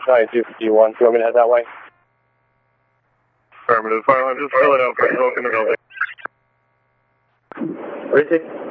9251. Do you want me to head that way? Affirmative. Fire line, just filling out for smoke in the building. Where is it?